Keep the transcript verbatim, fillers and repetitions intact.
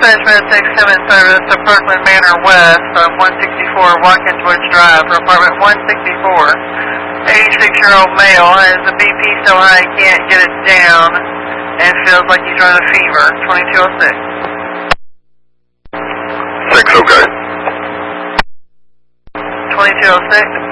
Dispatch Med six coming service to Parkland Manor West on one sixty-four Watkins Woods Drive for apartment one sixty-four. eighty-six-year-old male has the B P so high he can't get it down and feels like he's running a fever. twenty-two oh six. six, okay. twenty-two oh six.